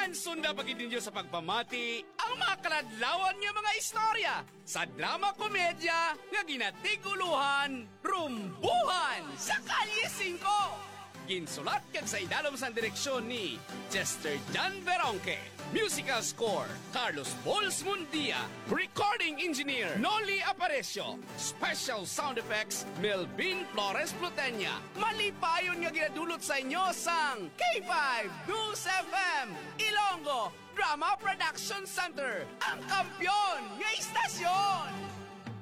Mansunda pagid ninyo sa pagpamati ang mga kaladlawan nga mga istorya sa drama komedya nga ginatiguluhan, rumbuhan sa Kalye 5. Ginsulat kag sa idalom sa direksyon ni Chester Jan Veronque. Musical score, Carlos Bols Mundia. Recording engineer, Noli Aparecio. Special sound effects, Melvin Flores Plutenya. Malipayon nga ginadulot sa inyo sang K5 News FM Ilonggo Drama Production Center, ang kampyon nga istasyon.